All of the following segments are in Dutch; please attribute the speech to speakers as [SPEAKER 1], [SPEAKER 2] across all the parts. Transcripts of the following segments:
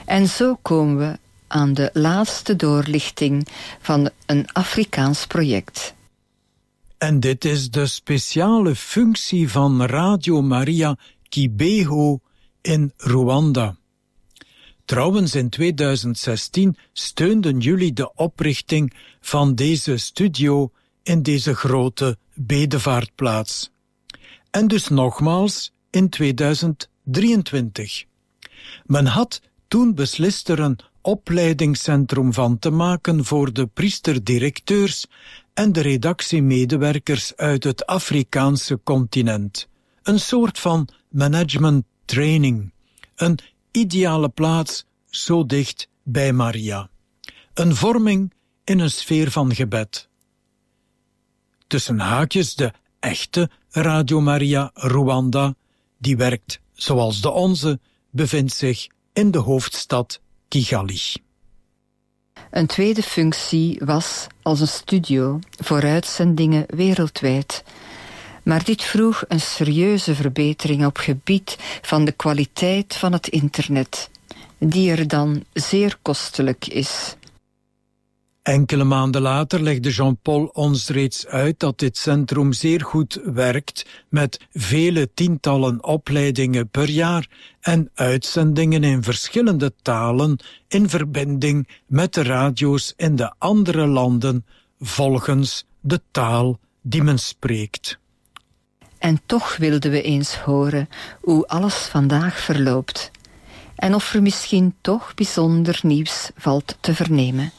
[SPEAKER 1] En zo komen we aan de laatste doorlichting van een Afrikaans project.
[SPEAKER 2] En dit is de speciale functie van Radio Maria Kibeho in Rwanda. Trouwens, in 2016 steunden jullie de oprichting van deze studio in deze grote bedevaartplaats. En dus nogmaals in 2023. Men had toen beslist er een opleidingscentrum van te maken voor de priesterdirecteurs en de redactiemedewerkers uit het Afrikaanse continent. Een soort van management training. Een ideale plaats zo dicht bij Maria. Een vorming in een sfeer van gebed. Tussen haakjes de echte Radio Maria Rwanda, die werkt zoals de onze, bevindt zich in de hoofdstad Kigali.
[SPEAKER 1] Een tweede functie was als een studio voor uitzendingen wereldwijd. Maar dit vroeg een serieuze verbetering op gebied van de kwaliteit van het internet, die er dan zeer kostelijk is.
[SPEAKER 2] Enkele maanden later legde Jean-Paul ons reeds uit dat dit centrum zeer goed werkt met vele tientallen opleidingen per jaar en uitzendingen in verschillende talen in verbinding met de radio's in de andere landen volgens de taal die men spreekt.
[SPEAKER 1] En toch wilden we eens horen hoe alles vandaag verloopt en of er misschien toch bijzonder nieuws valt te vernemen.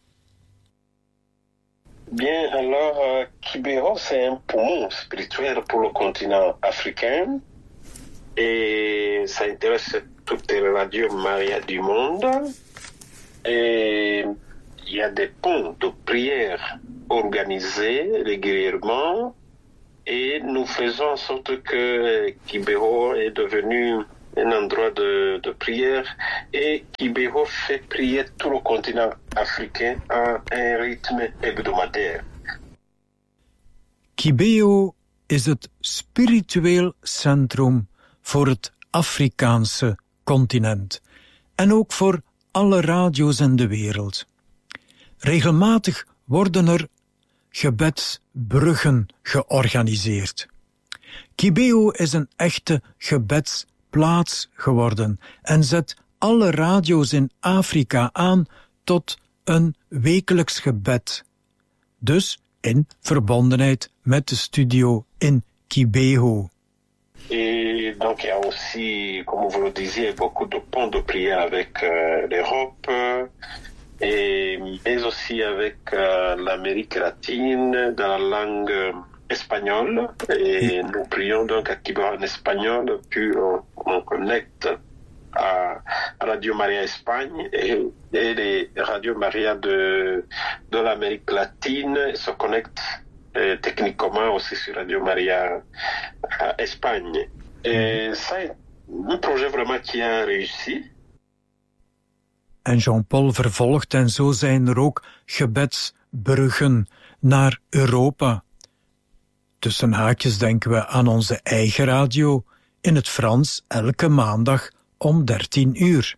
[SPEAKER 3] Bien, alors, Kibeho, c'est un poumon spirituel pour le continent africain. Et ça intéresse toutes les radios Maria du monde. Et il y a des ponts de prière organisés régulièrement. Et nous faisons en sorte que Kibeho est devenu un endroit de prière, et Kibeho fait prier tout le continent africain à un rythme hebdomadaire.
[SPEAKER 2] Kibeho is het spiritueel centrum voor het Afrikaanse continent en ook voor alle radio's in de wereld. Regelmatig worden er gebedsbruggen georganiseerd. Kibeho is een echte gebedsplaats geworden en zet alle radio's in Afrika aan tot een wekelijks gebed. Dus in verbondenheid met de studio in Kibeho.
[SPEAKER 3] Et donc il y a aussi, comme vous le disiez, beaucoup de ponts de prière avec l'Europe, mais aussi avec l'Amérique latine dans la langue espagnole. Et nous prions donc à Kibeho en espagnol, puis on connecte à Radio Maria Espagne et les Radio Maria de l'Amérique latine se connectent techniquement aussi sur Radio Maria Espagne. Et ça est un projet vraiment qui a réussi.
[SPEAKER 2] En Jean-Paul vervolgt en zo zijn er ook gebedsbruggen naar Europa. Tussen haakjes denken we aan onze eigen radio in het Frans elke maandag om 13 uur.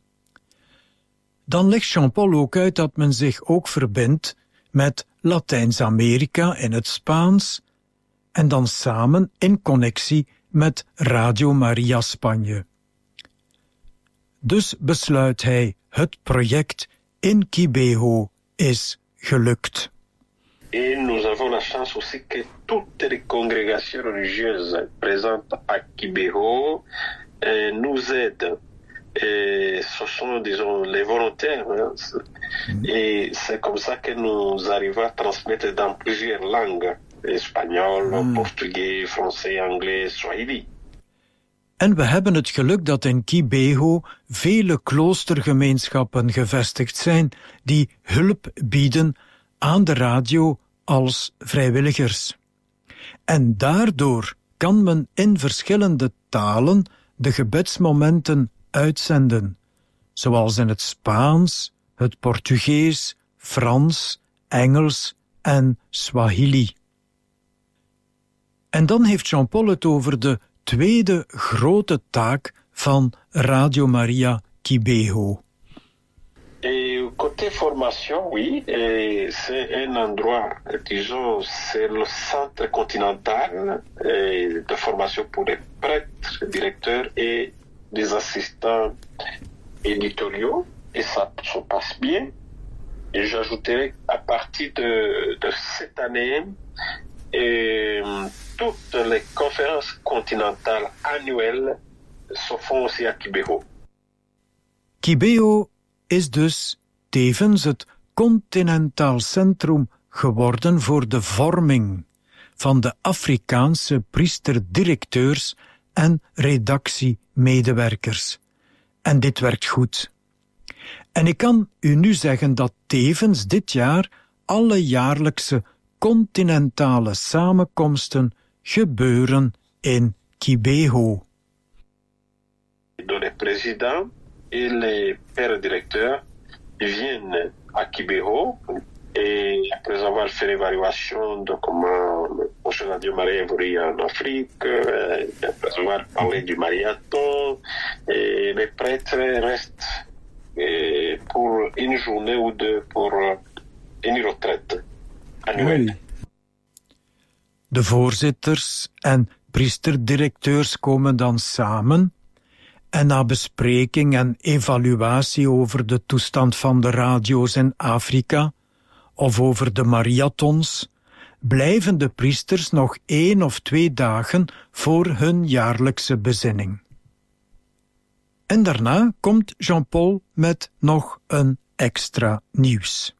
[SPEAKER 2] Dan legt Jean-Paul ook uit dat men zich ook verbindt met Latijns-Amerika in het Spaans en dan samen in connectie met Radio Maria Spanje. Dus besluit hij, het project in Kibeho is gelukt.
[SPEAKER 3] Et nous avons la chance aussi que toutes les congrégations religieuses présentes à Kibeho nous aident. Et ce sont, disons, les volontaires. Et c'est comme ça que nous arrivons à transmettre dans plusieurs langues. Espagnol, portugais, français, anglais, swahili.
[SPEAKER 2] En we hebben het geluk dat in Kibeho vele kloostergemeenschappen gevestigd zijn die hulp bieden aan de radio als vrijwilligers. En daardoor kan men in verschillende talen de gebedsmomenten uitzenden, zoals in het Spaans, het Portugees, Frans, Engels en Swahili. En dan heeft Jean-Paul het over de tweede grote taak van Radio Maria Kibeho.
[SPEAKER 3] Et côté formation, oui, c'est un endroit, disons, c'est le centre continental de formation pour les prêtres, directeurs et des assistants éditoriaux, et ça se passe bien. Et j'ajouterai à partir de cette année, toutes les conférences continentales annuelles se font aussi à Kibeho.
[SPEAKER 2] Kibeho is dus tevens het continentaal centrum geworden voor de vorming van de Afrikaanse priesterdirecteurs en redactiemedewerkers. En dit werkt goed. En ik kan u nu zeggen dat tevens dit jaar alle jaarlijkse continentale samenkomsten gebeuren in Kibeho.
[SPEAKER 3] De président et les pères directeurs viennent à Kibeho et après avoir fait l'évaluation de comment le prochain Radio Maria évolue en Afrique, après avoir parlé du marathon, et les prêtres restent pour une journée ou deux pour une retraite annuelle.
[SPEAKER 2] De voorzitters en priesterdirecteurs komen dan samen en na bespreking en evaluatie over de toestand van de radio's in Afrika of over de marathons, blijven de priesters nog 1 of 2 dagen voor hun jaarlijkse bezinning. En daarna komt Jean-Paul met nog een extra nieuws.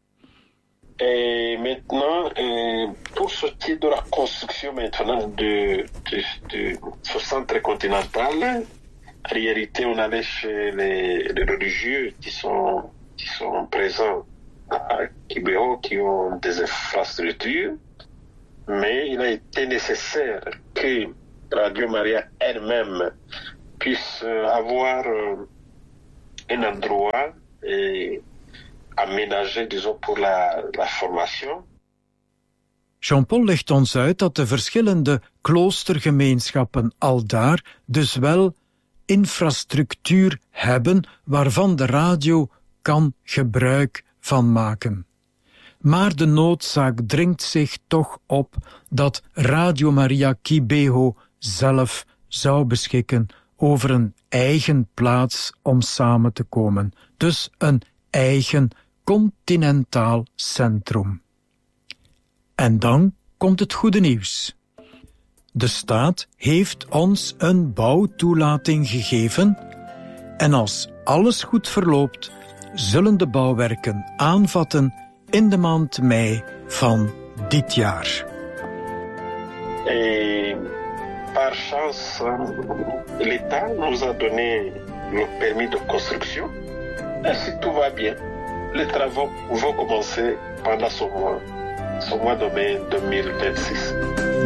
[SPEAKER 3] Et maintenant, pour ce qui est de la construction maintenant de ce centre continental, en réalité, on allait chez les religieux qui sont présents à Kibeho, qui ont des infrastructures, mais il a été nécessaire que Radio Maria elle-même puisse avoir un endroit aménagé, disons, pour la formation.
[SPEAKER 2] Jean-Paul legt ons uit dat de verschillende kloostergemeenschappen aldaar dus wel infrastructuur hebben waarvan de radio kan gebruik van maken. Maar de noodzaak dringt zich toch op dat Radio Maria Kibeho zelf zou beschikken over een eigen plaats om samen te komen. Dus een eigen continentaal centrum. En dan komt het goede nieuws. De staat heeft ons een bouwtoelating gegeven en als alles goed verloopt, zullen de bouwwerken aanvatten in de maand mei van dit jaar.
[SPEAKER 3] Et par chance, l'État nous a donné le permis de construction. Et si tout va bien, les travaux vont commencer pendant ce mois de mai 2026.